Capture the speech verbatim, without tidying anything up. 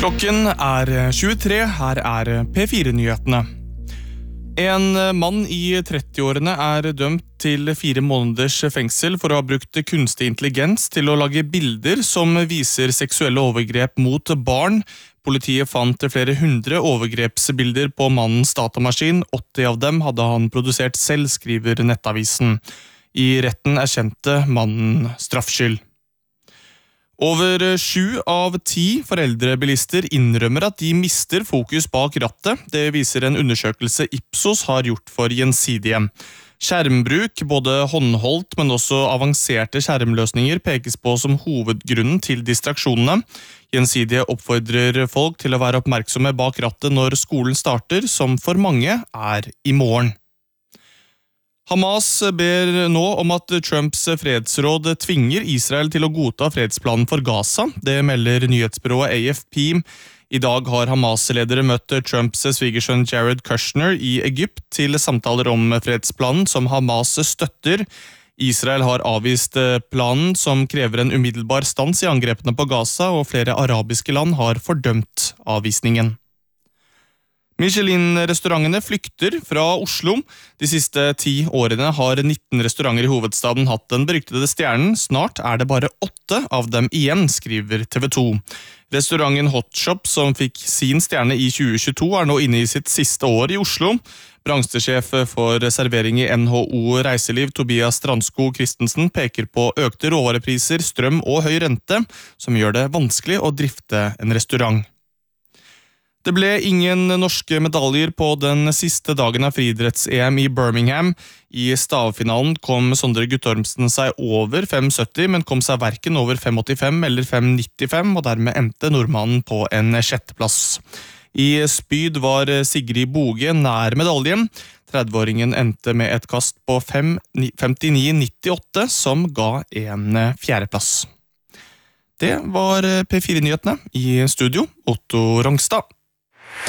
Klokken er tjuetre, her er P fire-nyhetene. En mann i trettiårene er dømt til fire måneders fengsel for å ha brukt kunstig intelligens til å lage bilder som viser seksuelle overgrep mot barn. Politiet fant flere hundre overgrepsbilder på mannens datamaskin. åtti av dem hadde han produsert selv, skriver Nettavisen. I retten erkjente mannen straffskyld. Over sju av ti foreldrebilister innrømmer at de mister fokus bak rattet. Det viser en undersøkelse Ipsos har gjort for Gjensidige. Skjermbruk, både håndholdt, men også avanserte skjermløsninger, pekes på som hovedgrunnen til distraksjonene. Gjensidige oppfordrer folk til å være oppmerksomme bak rattet når skolen starter, som for mange er i morgen. Hamas ber nå om at Trumps fredsråd tvinger Israel til å godta fredsplanen for Gaza. Det melder nyhetsbyrået A F P. I dag har Hamas-ledere møtt Trumps svigersønn Jared Kushner i Egypt til samtaler om fredsplanen som Hamas støtter. Israel har avvist planen som krever en umiddelbar stans i angrepene på Gaza, og flere arabiske land har fordømt avvisningen. Michelin-restaurantene flykter fra Oslo. De siste ti årene har nitten restauranter i hovedstaden hatt den beryktede stjernen. Snart er det bare åtte av dem igjen, skriver T V to. Restauranten Hotshop, som fikk sin stjerne i tjue tjueto, er nå inne i sitt siste år i Oslo. Bransjesjef for servering i N H O Reiseliv, Tobias Strandskog Christensen, peker på økte råvarepriser, strøm og høy rente, som gjør det vanskelig å drifte en restaurant. Det ble ingen norske medaljer på den siste dagen av friidretts-E M i Birmingham. I stavfinalen kom Sondre Guttormsen seg over fem sytti, men kom seg hverken over fem åttifem eller fem nittifem, og dermed endte nordmannen på en sjetteplass. I spyd var Sigrid Boge nær medaljen. trettiåringen endte med et kast på femtini nittiåtte, som ga en fjerdeplass. Det var P fire-nyhetene. I studio, Otto Rongstad.